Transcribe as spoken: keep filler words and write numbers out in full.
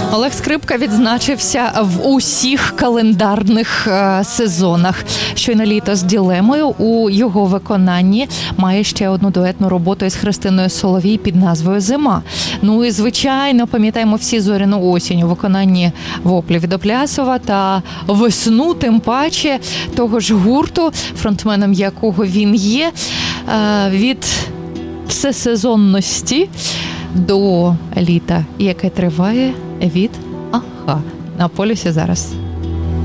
Олег Скрипка відзначився в усіх календарних е, сезонах. «Щойно літо» з ділемою у його виконанні має ще одну дуетну роботу із Христиною Соловій під назвою «Зима». Ну і, звичайно, пам'ятаємо всі «Зоряну осінь» у виконанні воплів від Оплясова та «Весну», тим паче того ж гурту, фронтменом якого він є, е, від всесезонності до літа, яке триває від «Ага». На полюсі зараз.